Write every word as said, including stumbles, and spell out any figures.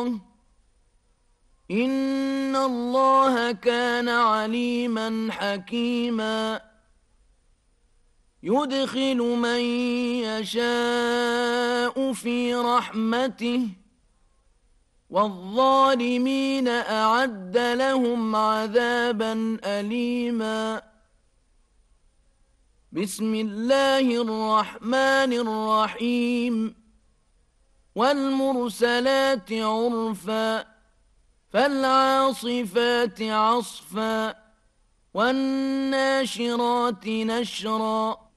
إن الله كان عليما حكيما يدخل من يشاء في رحمته والظالمين أعد لهم عذابا أليما بسم الله الرحمن الرحيم والمرسلات عرفا فالعاصفات عصفا والناشرات نشرا